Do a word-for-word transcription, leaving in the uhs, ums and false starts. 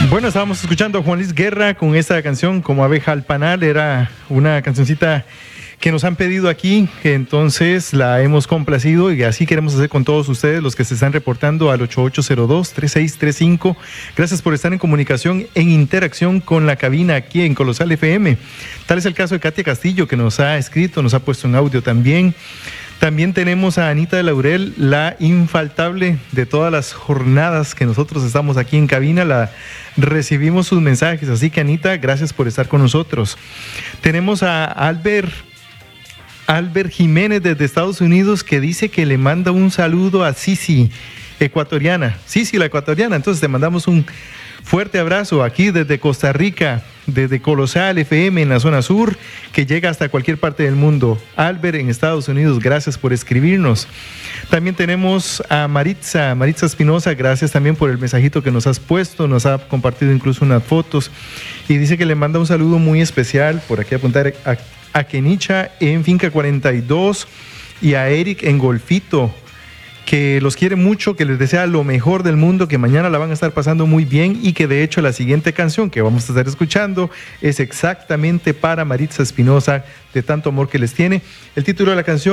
Bueno, estábamos escuchando a Juan Luis Guerra con esta canción Como abeja al panal. Era una cancioncita que nos han pedido aquí, que entonces la hemos complacido y así queremos hacer con todos ustedes, los que se están reportando al ocho ocho cero dos, tres seis tres cinco. Gracias por estar en comunicación, en interacción con la cabina aquí en Colosal F M. Tal es el caso de Katia Castillo, que nos ha escrito, nos ha puesto en audio también. También tenemos a Anita de Laurel, la infaltable de todas las jornadas que nosotros estamos aquí en cabina. La recibimos sus mensajes, así que Anita, gracias por estar con nosotros. Tenemos a Albert, Albert Jiménez desde Estados Unidos, que dice que le manda un saludo a Sisi, ecuatoriana. Sisi, la ecuatoriana. Entonces te mandamos un fuerte abrazo aquí desde Costa Rica, desde Colosal F M en la zona sur, que llega hasta cualquier parte del mundo. Albert en Estados Unidos, gracias por escribirnos. También tenemos a Maritza, Maritza Espinosa, gracias también por el mensajito que nos has puesto, nos ha compartido incluso unas fotos y dice que le manda un saludo muy especial, por aquí apuntar a, a Kenicha en Finca cuarenta y dos y a Eric en Golfito, que los quiere mucho, que les desea lo mejor del mundo, que mañana la van a estar pasando muy bien y que de hecho la siguiente canción que vamos a estar escuchando es exactamente para Maritza Espinosa, de tanto amor que les tiene. El título de la canción